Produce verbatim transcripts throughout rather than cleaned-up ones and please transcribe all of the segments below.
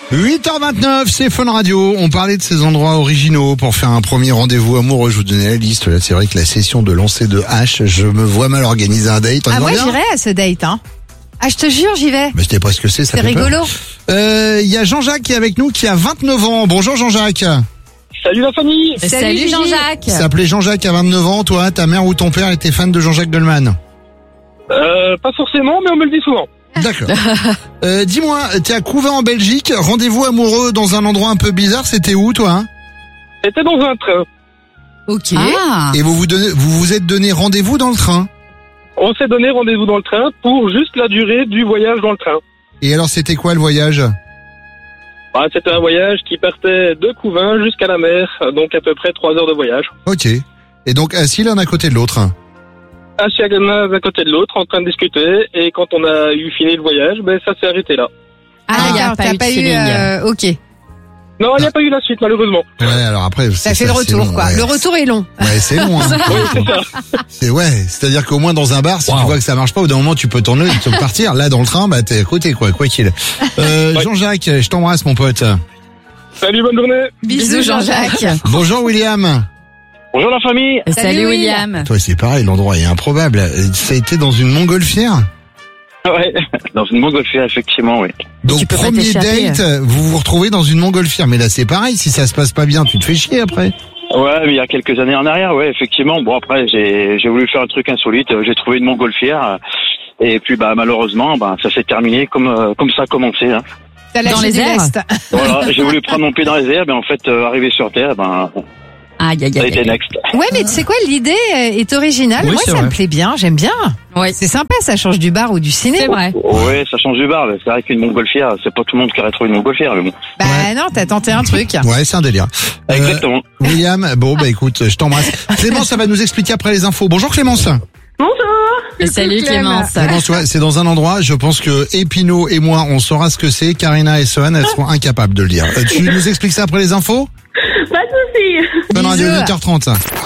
huit heures vingt-neuf, c'est Fun Radio. On parlait de ces endroits originaux pour faire un premier rendez-vous amoureux. Je vous donnais la liste. Là, c'est vrai que la session de lancer de hache, je me vois mal organiser un date. On Ah, moi, bien j'irai à ce date, hein. Ah, je te jure, j'y vais. Mais je sais pas ce que c'est, ça C'est fait rigolo. Il euh, y a Jean-Jacques qui est avec nous, qui a vingt-neuf ans. Bonjour Jean-Jacques. Salut la famille. Salut, Gigi. Jean-Jacques. Il s'appelait Jean-Jacques à vingt-neuf ans. Toi, ta mère ou ton père était fan de Jean-Jacques Goldman? Euh, pas forcément, mais on me le dit souvent. D'accord. euh, dis-moi, t'es à Couvin en Belgique. Rendez-vous amoureux dans un endroit un peu bizarre. C'était où, toi hein J'étais dans un train. Ok. Ah. Et vous vous, donnez, vous vous êtes donné rendez-vous dans le train. On s'est donné rendez-vous dans le train pour juste la durée du voyage dans le train. Et alors, c'était quoi le voyage? Bah, c'était un voyage qui partait de Couvin jusqu'à la mer, donc à peu près trois heures de voyage. Ok. Et donc, assis l'un à côté de l'autre. Assis à l'un à côté de l'autre, en train de discuter, et quand on a eu fini le voyage, ben ça s'est arrêté là. Ah, Ah, d'accord, pas t'as eu de pas eu, feeling. euh, ok. Non, il n'y a pas eu la suite, malheureusement. Ouais, alors après... Ça c'est fait le c'est retour, long, quoi. ouais. Le retour est long. Ouais, c'est long. Hein. Oui, c'est ça. C'est ouais, c'est-à-dire qu'au moins dans un bar, si Wow. tu vois que ça marche pas, au bout d'un moment tu peux tourner et tu peux partir. Là, dans le train, bah t'es à côté, quoi, quoi qu'il. Euh, Ouais. Jean-Jacques, je t'embrasse, mon pote. Salut, bonne journée. Bisous, Jean-Jacques. Bonjour, William. Bonjour la famille. Salut, Salut, William. Toi, c'est pareil, l'endroit est improbable. Ça a été dans une montgolfière. Ouais, dans une montgolfière, effectivement, oui. Donc, tu peux pas premier t'échapper. date, vous vous retrouvez dans une montgolfière. Mais là, c'est pareil, si ça se passe pas bien, tu te fais chier après. Ouais, mais il y a quelques années en arrière, ouais, effectivement. Bon, après, j'ai, j'ai voulu faire un truc insolite. J'ai trouvé une montgolfière. euh, Et puis, bah, malheureusement, bah, ça s'est terminé comme, euh, comme ça a commencé, hein. T'as Dans lâché les du airs. lest. Voilà, j'ai voulu prendre mon pied dans les airs, mais en fait, euh, arrivé sur Terre, ben, Aïe, aïe, ça a aïe, été aïe. next. Ouais, mais tu sais quoi, l'idée est originale. Oui, Moi, c'est ça vrai. me plaît bien. J'aime bien. Ouais. C'est sympa, ça change du bar ou du ciné. C'est vrai. Ouais, ça change du bar. là. C'est vrai qu'une montgolfière, c'est pas tout le monde qui aurait trouvé une montgolfière, mais bon. Bah Ouais. non, t'as tenté un truc. Ouais, c'est un délire. Euh, Exactement. William, bon, bah écoute, je t'embrasse. Clémence, ça va nous expliquer après les infos. Bonjour Clémence. Salut, Clem. Clémence. Clémence, tu vois, c'est dans un endroit, je pense que Epino et moi, on saura ce que c'est. Karina et Sohan, elles seront incapables de le dire. Euh, tu nous expliques ça après les infos? Pas de soucis. Fun Radio, Bisous. huit heures trente.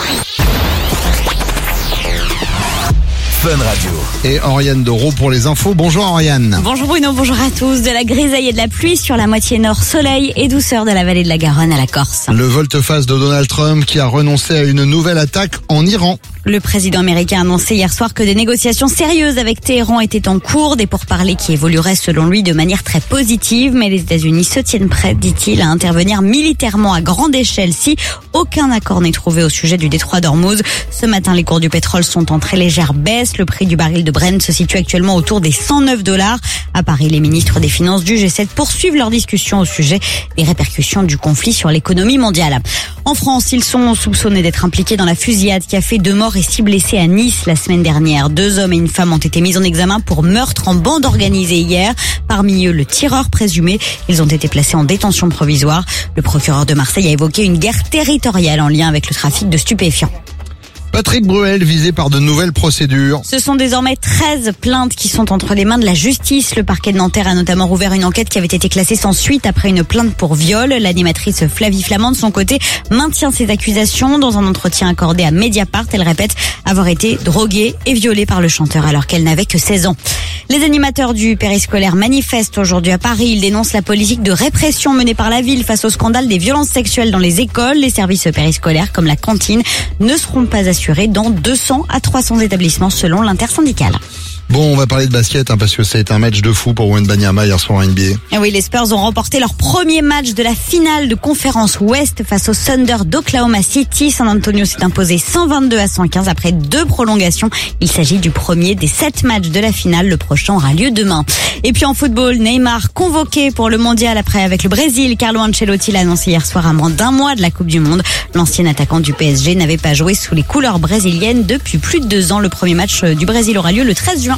Fun Radio. Et Oriane Doro pour les infos. Bonjour Oriane. Bonjour Bruno, bonjour à tous. De la grisaille et de la pluie sur la moitié nord, soleil et douceur de la vallée de la Garonne à la Corse. Le volte-face de Donald Trump qui a renoncé à une nouvelle attaque en Iran. Le président américain a annoncé hier soir que des négociations sérieuses avec Téhéran étaient en cours, des pourparlers qui évolueraient selon lui de manière très positive, mais les États-Unis se tiennent prêts, dit-il, à intervenir militairement à grande échelle si aucun accord n'est trouvé au sujet du détroit d'Ormuz. Ce matin, les cours du pétrole sont en très légère baisse. Le prix du baril de Brent se situe actuellement autour des cent neuf dollars. À Paris, les ministres des Finances du G sept poursuivent leurs discussions au sujet des répercussions du conflit sur l'économie mondiale. En France, ils sont soupçonnés d'être impliqués dans la fusillade qui a fait deux morts et six blessés à Nice la semaine dernière. Deux hommes et une femme ont été mis en examen pour meurtre en bande organisée hier. Parmi eux, le tireur présumé. Ils ont été placés en détention provisoire. Le procureur de Marseille a évoqué une guerre territoriale en lien avec le trafic de stupéfiants. Patrick Bruel visé par de nouvelles procédures. Ce sont désormais treize plaintes qui sont entre les mains de la justice. Le parquet de Nanterre a notamment rouvert une enquête qui avait été classée sans suite après une plainte pour viol. L'animatrice Flavie Flamand, de son côté, maintient ses accusations. Dans un entretien accordé à Mediapart, elle répète avoir été droguée et violée par le chanteur alors qu'elle n'avait que seize ans. Les animateurs du périscolaire manifestent aujourd'hui à Paris. Ils dénoncent la politique de répression menée par la ville face au scandale des violences sexuelles dans les écoles. Les services périscolaires, comme la cantine, ne seront pas assurés dans deux cents à trois cents établissements selon l'intersyndicale. Bon, on va parler de basket hein, parce que ça a été un match de fou pour Wembanyama hier soir en N B A. Et oui, les Spurs ont remporté leur premier match de la finale de conférence Ouest face au Thunder d'Oklahoma City. San Antonio s'est imposé cent vingt-deux à cent quinze après deux prolongations. Il s'agit du premier des sept matchs de la finale. Le prochain aura lieu demain. Et puis en football, Neymar convoqué pour le mondial après avec le Brésil. Carlo Ancelotti l'a annoncé hier soir à moins d'un mois de la Coupe du Monde. L'ancien attaquant du P S G n'avait pas joué sous les couleurs brésiliennes depuis plus de deux ans. Le premier match du Brésil aura lieu le treize juin.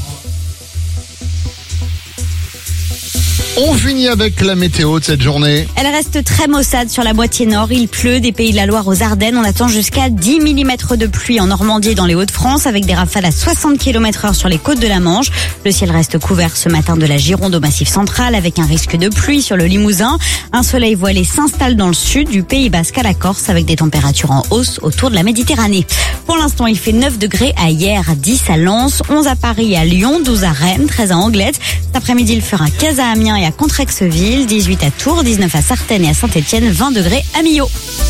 On finit avec la météo de cette journée. Elle reste très maussade sur la moitié nord. Il pleut des Pays de la Loire aux Ardennes. On attend jusqu'à dix millimètres de pluie en Normandie et dans les Hauts-de-France avec des rafales à soixante kilomètres heure sur les côtes de la Manche. Le ciel reste couvert ce matin de la Gironde au Massif central avec un risque de pluie sur le Limousin. Un soleil voilé s'installe dans le sud du Pays Basque à la Corse avec des températures en hausse autour de la Méditerranée. Pour l'instant, il fait neuf degrés à Hyères, dix à Lens, onze à Paris et à Lyon, douze à Rennes, treize à Anglette. Cet après-midi, il fera quinze à Amiens et et à Contrexeville, dix-huit à Tours, dix-neuf à Sartène et à Saint-Etienne, vingt degrés à Millau.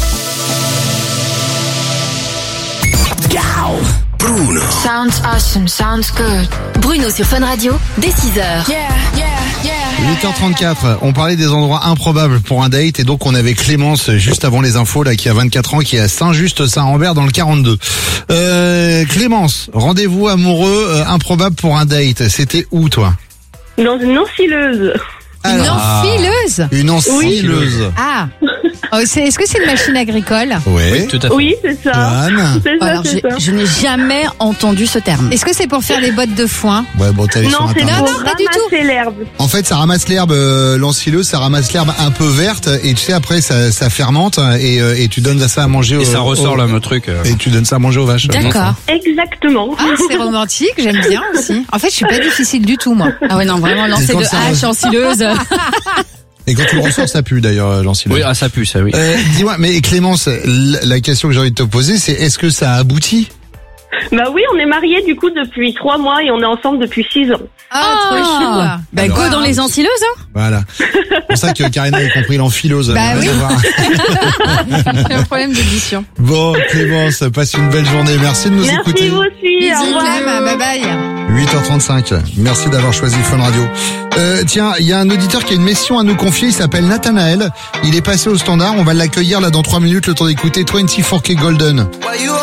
Bruno. Sounds awesome, sounds good. Bruno sur Fun Radio, dès six heures. Yeah, yeah, yeah. huit heures trente-quatre, on parlait des endroits improbables pour un date et donc on avait Clémence juste avant les infos là qui a vingt-quatre ans, qui est à Saint-Just-Saint-Rambert dans le quarante-deux. Euh, Clémence, rendez-vous amoureux euh, improbable pour un date, c'était où toi? Dans une enfileuse. Une Alors, enfileuse. Une enfileuse. Ah. Oh, c'est- Est-ce que c'est une machine agricole? Ouais. Tout à fait. Oui, c'est ça. Anne. C'est ça, Alors, c'est je, ça. je n'ai jamais entendu ce terme. Est-ce que c'est pour faire des bottes de foin? Ouais, bon, t'es allé sur Non, c'est Internet. pour Non, non, pas du tout. ramasser l'herbe. En fait, ça ramasse l'herbe, euh, l'enfileuse, ça ramasse l'herbe un peu verte et tu sais après ça, ça fermente et, euh, et tu donnes ça à manger. Et au- ça ressort au- là, le truc. euh. Et tu donnes ça à manger aux vaches. D'accord. Exactement. Ah, c'est romantique, j'aime bien aussi. En fait, je suis pas difficile du tout, moi. Ah ouais, non, vraiment, lancer quand de ça- hache en sileuse. Et quand tu le ressors, ça pue d'ailleurs, l'enfileuse. Oui, ah, ça pue, ça, oui. Euh, dis-moi, mais Clémence, l- la question que j'ai envie de te poser, c'est est-ce que ça aboutit? Bah oui, on est mariés du coup depuis trois mois et on est ensemble depuis six ans. Ah, trop chou. Bah, Alors, go dans les ensileuses, hein. Voilà. C'est pour ça que Karina a compris l'enfileuse. Bah Rien oui. à voir. C'est un problème d'édition. Bon, Clémence, passe une belle journée. Merci de nous Merci écouter. vous aussi. Au Bisous, revoir. Clem, bye bye. huit heures trente-cinq. Merci d'avoir choisi Fun Radio. Euh, tiens, il y a un auditeur qui a une mission à nous confier. Il s'appelle Nathanaël. Il est passé au standard. On va l'accueillir là dans trois minutes, le temps d'écouter vingt-quatre K Golden.